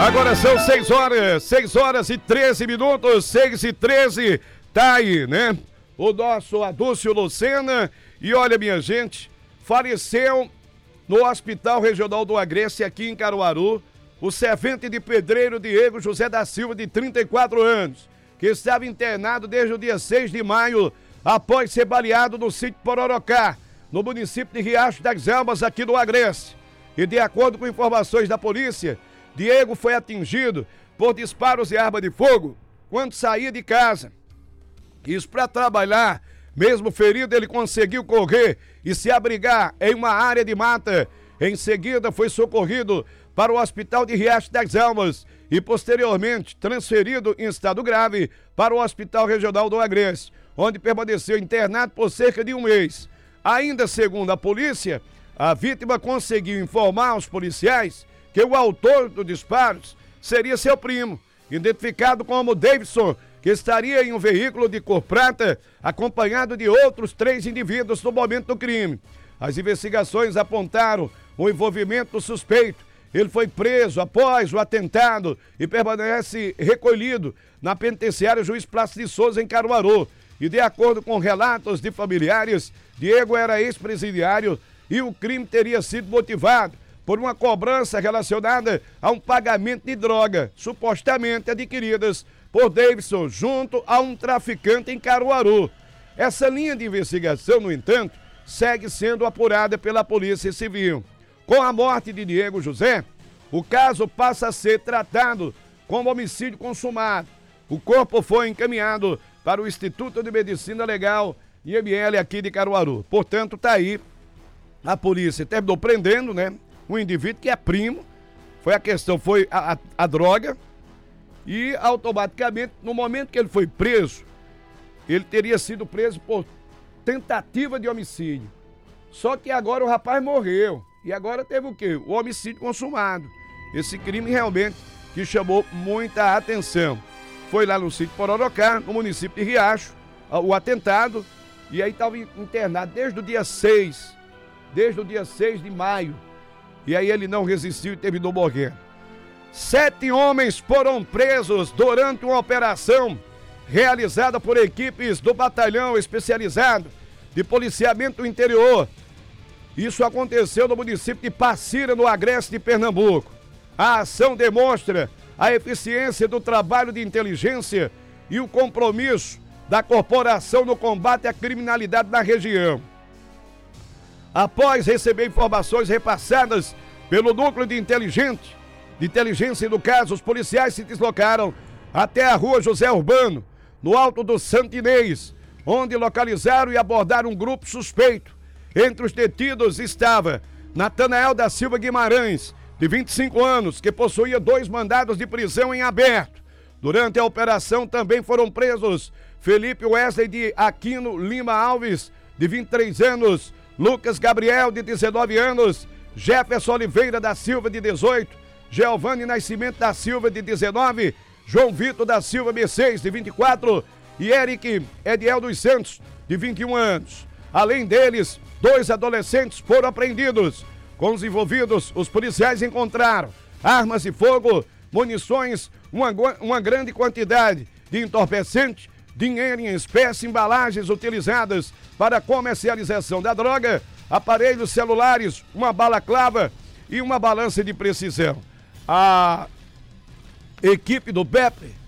Agora são 6 horas e 13 minutos, 6h13, tá aí, né? O nosso Adúcio Lucena, e olha, minha gente, faleceu no Hospital Regional do Agreste, aqui em Caruaru, o servente de pedreiro Diego José da Silva, de 34 anos, que estava internado desde o dia 6 de maio, após ser baleado no sítio Pororocá, no município de Riacho das Almas, aqui no Agreste. E de acordo com informações da polícia, Diego foi atingido por disparos de arma de fogo quando saía de casa. Isso para trabalhar. Mesmo ferido, ele conseguiu correr e se abrigar em uma área de mata. Em seguida, foi socorrido para o hospital de Riacho das Almas e posteriormente transferido em estado grave para o Hospital Regional do Agreste, onde permaneceu internado por cerca de um mês. Ainda segundo a polícia, a vítima conseguiu informar aos policiais que o autor dos disparos seria seu primo, identificado como Davidson, que estaria em um veículo de cor prata, acompanhado de outros 3 indivíduos no momento do crime. As investigações apontaram o envolvimento do suspeito. Ele foi preso após o atentado e permanece recolhido na penitenciária Juiz Plácido de Souza, em Caruaru. E de acordo com relatos de familiares, Diego era ex-presidiário e o crime teria sido motivado por uma cobrança relacionada a um pagamento de droga, supostamente adquiridas por Davidson junto a um traficante em Caruaru. Essa linha de investigação, no entanto, segue sendo apurada pela Polícia Civil. Com a morte de Diego José, o caso passa a ser tratado como homicídio consumado. O corpo foi encaminhado para o Instituto de Medicina Legal, IML, aqui de Caruaru. Portanto, tá aí, a polícia terminou prendendo, né, um indivíduo que é primo. Foi a droga, e automaticamente, no momento que ele foi preso, ele teria sido preso por tentativa de homicídio. Só que agora o rapaz morreu, e agora teve o quê? O homicídio consumado. Esse crime realmente que chamou muita atenção. Foi lá no sítio Pororocá, no município de Riacho, o atentado, e aí estava internado desde o dia 6 de maio. E aí ele não resistiu e terminou morrendo. 7 homens foram presos durante uma operação realizada por equipes do Batalhão Especializado de Policiamento do Interior. Isso aconteceu no município de Passira, no Agreste de Pernambuco. A ação demonstra a eficiência do trabalho de inteligência e o compromisso da corporação no combate à criminalidade na região. Após receber informações repassadas pelo núcleo de inteligência do caso, os policiais se deslocaram até a rua José Urbano, no Alto do Santo Inês, onde localizaram e abordaram um grupo suspeito. Entre os detidos estava Natanael da Silva Guimarães, de 25 anos, que possuía 2 mandados de prisão em aberto. Durante a operação também foram presos Felipe Wesley de Aquino Lima Alves, de 23 anos, Lucas Gabriel, de 19 anos, Jefferson Oliveira da Silva, de 18, Giovanni Nascimento da Silva, de 19, João Vitor da Silva Mercedes, de 24, e Eric Ediel dos Santos, de 21 anos. Além deles, 2 adolescentes foram apreendidos. Com os envolvidos, os policiais encontraram armas de fogo, munições, uma grande quantidade de entorpecente, dinheiro em espécie, embalagens utilizadas para a comercialização da droga, aparelhos celulares, uma balaclava e uma balança de precisão. A equipe do BEPRE